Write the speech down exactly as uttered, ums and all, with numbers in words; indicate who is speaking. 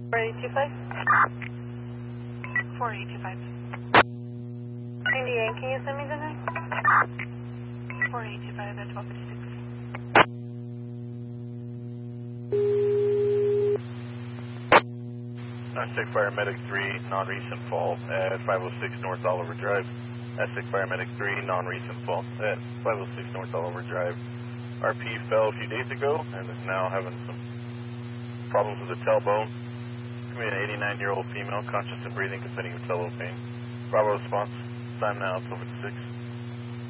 Speaker 1: four eight two five?
Speaker 2: four eight two five.
Speaker 1: ninety-eight, can you send me the name?
Speaker 2: four eight two five at twelve fifty-six.
Speaker 3: Aztec Paramedic three, non-recent fall at five oh six North Oliver Drive. Aztec Paramedic three, non-recent fall at five oh six North Oliver Drive. R P fell a few days ago and is now having some problems with the tailbone. Give me an eighty-nine-year-old female, conscious and breathing, complaining of tailbone pain. Bravo response. Time now, twelve fifty-six.